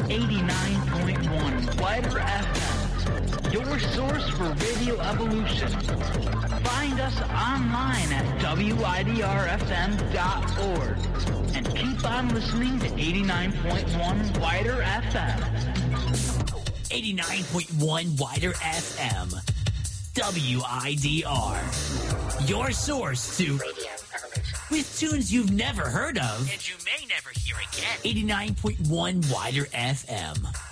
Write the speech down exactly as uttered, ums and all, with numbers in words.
eighty-nine point one Wider F M, your source for radio evolution. Find us online at W I D R F M dot org and keep on listening to eighty-nine point one Wider F M. eighty-nine point one Wider F M. W I D R. Your source to radio evolution. With tunes you've never heard of. And you may never hear again. eighty-nine point one Wider F M.